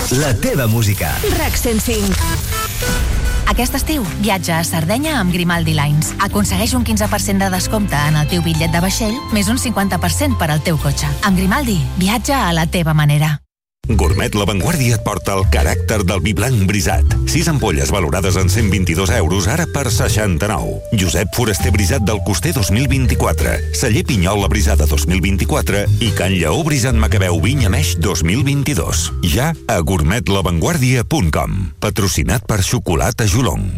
La teva música. RAC 105. Aquest estiu, viatja a Sardenya amb Grimaldi Lines. Aconsegueix un 15% de descompte en el teu bitllet de vaixell, més un 50% per al teu cotxe. Amb Grimaldi, viatja a la teva manera. Gourmet La Vanguardia et porta el caràcter del vi blanc brisat. 6 ampolles valorades en 122 euros, ara per 69. Josep Foraster Brisat del Coster 2024. Celler Pinyol La Brisada 2024 i Can Lleó Brisat Macabeu Vinya Meix 2022. Ja a gourmetlavanguardia.com. Patrocinat per Xocolata Jolong.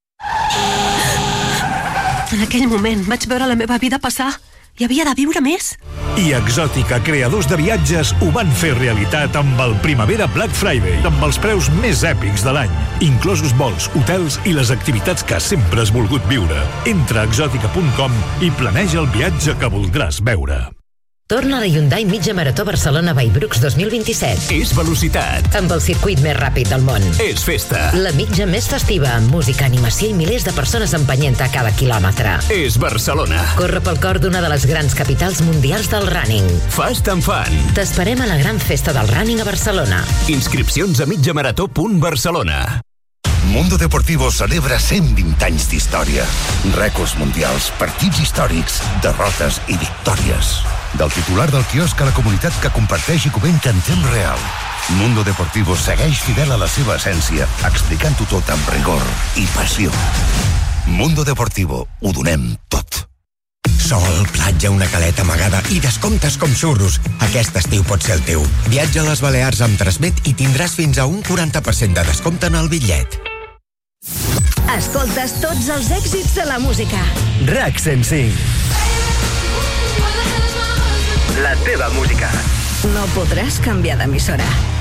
En aquell moment vaig veure la meva vida passar. Hi havia de viure més. I Exòtica, creadors de viatges, ho van fer realitat amb el Primavera Black Friday, amb els preus més èpics de l'any, inclosos vols, hotels i les activitats que sempre has volgut viure. Entra a exòtica.com i planeja el viatge que voldràs veure. Torna a la Hyundai Mitja Marató Barcelona Vallbrucs 2027. És velocitat. Amb el circuit més ràpid del món. És festa. La mitja més festiva, amb música, animació i milers de persones empenyent a cada quilòmetre. És Barcelona. Corre pel cor d'una de les grans capitals mundials del running. Fast and Fun. T'esperem a la gran festa del running a Barcelona. Inscripcions a mitjamarató.barcelona. Mundo Deportivo celebra 120 anys d'història. Rècords mundials, partits històrics, derrotes i victòries. Del titular del quiosc a la comunitat que comparteix i comenta en temps real. Mundo Deportivo segueix fidel a la seva essència, explicant-ho tot amb rigor i passió. Mundo Deportivo, ho donem tot. Sol, platja, una caleta amagada i descomptes com xurros. Aquest estiu pot ser el teu. Viatja a les Balears amb Transmet i tindràs fins a un 40% de descompte en el bitllet. Escoltes tots els èxits de la música. RAC 105. La teva música. No podràs canviar d'emissora.